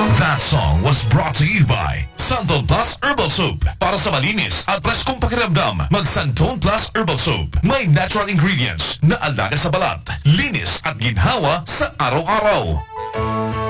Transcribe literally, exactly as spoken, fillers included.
That song was brought to you by Santon Plus Herbal Soap. Para sa malinis at preskong pakiramdam, mag Santon Plus Herbal Soap. May natural ingredients na alaga sa balat, linis at ginhawa sa araw-araw.